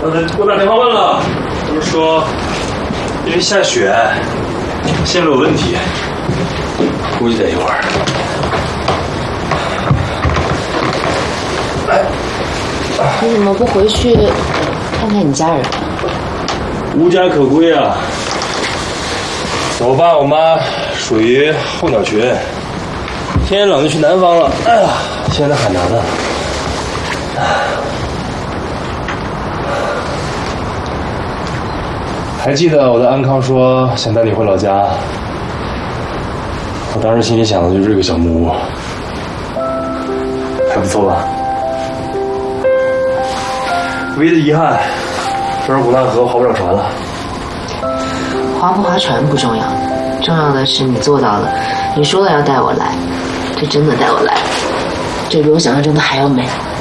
我打电话问了，他们说因为下雪，线路有问题，估计得一会儿。 你怎么不回去看看你家人？ 无家可归啊！我爸我妈属于候鸟群，天冷就去南方了。哎呀，现在海南呢。还记得我的安康说想带你回老家，我当时心里想的就是这个小木屋，还不错吧？唯一的遗憾，这儿古纳河划不了船了。 划不划船不重要，重要的是你做到了。你说了要带我来，这真的带我来了，这比我想象中的还要美。